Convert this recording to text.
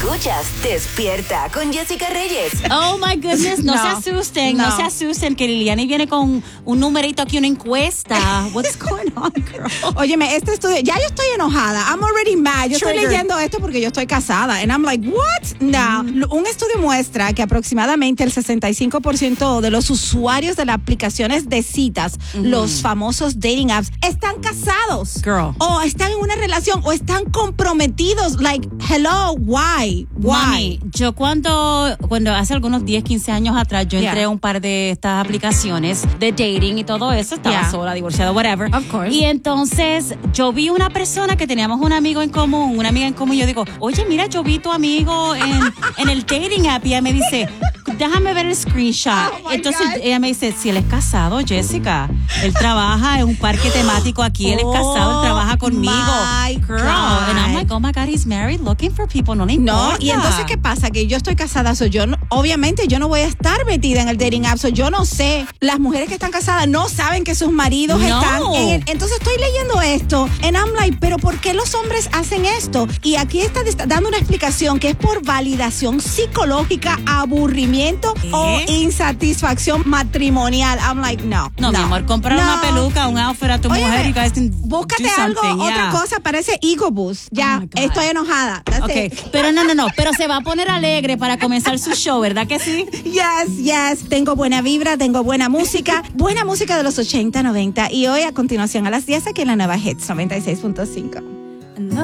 Escuchas Despierta con Jessica Reyes. Oh my goodness, no se asusten que Liliani viene con un numerito aquí, una encuesta. What's going on, girl? Óyeme, este estudio, ya yo estoy enojada. I'm already mad. Yo estoy leyendo esto porque yo estoy casada. And I'm like, what? No. Un estudio muestra que aproximadamente el 65% de los usuarios de las aplicaciones de citas, los famosos dating apps, están casados. Girl. O están en una relación o están comprometidos. Like, hello, why? Mami, yo cuando hace algunos 10, 15 años atrás, yo entré a un par de estas aplicaciones de dating y todo eso. Estaba sola, divorciada, whatever. Of course. Y entonces yo vi una persona que teníamos una amiga en común. Y yo digo, oye, mira, yo vi tu amigo en el dating app. Y ella me dice, déjame ver el screenshot. Entonces ella me dice, si él es casado, Jessica. Él trabaja en un parque temático aquí. Él es casado, él trabaja conmigo. My Girl. And I'm like, oh my God, he's married, looking for people. No le importa. No, y entonces, ¿qué pasa? Que yo estoy casada, obviamente yo no voy a estar metida en el dating app, yo no sé. Las mujeres que están casadas no saben que sus maridos están en entonces estoy leyendo esto, and I'm like, pero ¿por qué los hombres hacen esto? Y aquí está dando una explicación que es por validación psicológica, aburrimiento o insatisfacción matrimonial. I'm like, no, mi amor, comprar una peluca, un outfit a tu mujer y guys can búscate do algo, something, otra cosa, parece ego boost. Ya, estoy enojada. Okay, pero no, pero se va a poner alegre para comenzar su show, ¿verdad que sí? Yes. Tengo buena vibra, tengo buena música de los 80, 90 y hoy a continuación a las 10 aquí en la nueva Hits 96.5.